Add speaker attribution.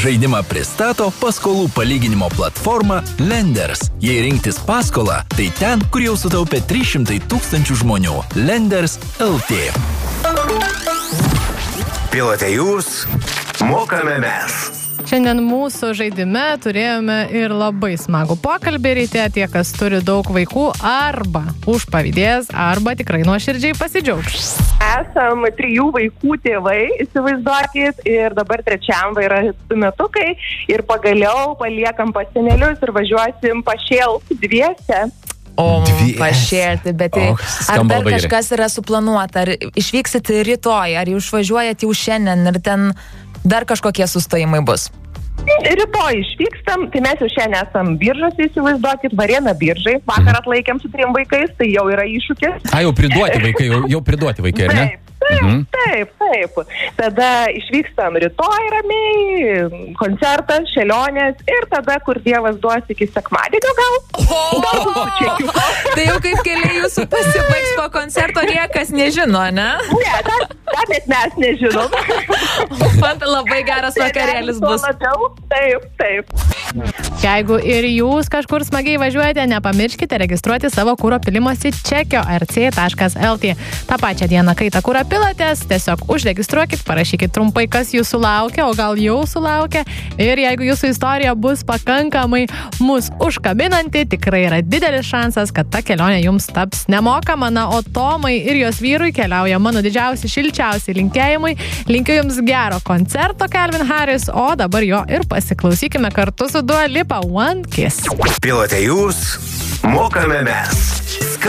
Speaker 1: Žaidimą pristato paskolų palyginimo platforma Lenders. Jei rinktis paskolą, tai ten, kur jau sutaupė 300 000 žmonių. Lenders LT.
Speaker 2: Pilote jūs, mokame mes.
Speaker 3: Šiandien mūsų žaidime turėjome ir labai smagų pokalbį ryte, tie, kas turi daug vaikų, arba užpavydės, arba tikrai nuoširdžiai pasidžiaugs.
Speaker 4: Esam 3 vaikų tėvai, įsivaizduokit, ir dabar 3 yra 2 metukai ir pagaliau paliekam pas senelius ir važiuosim pašėlti dviese.
Speaker 5: Pašėlti, bet ar dar kažkas yra suplanuota, ar išvyksit rytoj, ar išvažiuojat jau šiandien ir ten dar kažkokie sustojimai bus?
Speaker 4: Rytoj išvykstam, tai mes jau šiandien esam Biržuose, įsivaizduokit, Varėna Biržai, vakar atlaikėm su 3 vaikais, tai jau yra iššūkis.
Speaker 6: Jau priduoti vaikai, ar ne?
Speaker 4: Taip. Tada išvykstam rytoj ramiai, koncertas, šėlionės ir tada, kur Dievas duos iki sekmadienio gal.
Speaker 5: Tai jau kaip keliai jūsų pasibaigs po koncerto, niekas nežino, ne?
Speaker 4: Ne, dar net mes nežinom.
Speaker 5: Man labai geras vakarėlis bus.
Speaker 4: Taip.
Speaker 3: Jeigu ir jūs kažkur smagiai važiuojate, nepamirškite registruoti savo kuro pilimosi čekio rc.lt. Ta pačią dieną, kai tą kurą pilatės, tiesiog užregistruokit, parašykit trumpai, kas jūsų laukia, o gal jau sulaukia. Ir jeigu jūsų istorija bus pakankamai mus užkabinanti, tikrai yra didelis šansas, kad ta kelionė jums taps nemokama. Na, o Tomai ir jos vyrui keliauja mano didžiausi, šilčiausi linkėjimai. Linkiu jums gero koncerto Calvin Harris, o dabar jo ir pasiklausykime kartu su Dua Lipa One Kiss.
Speaker 2: Pilote jūs, mokame mes.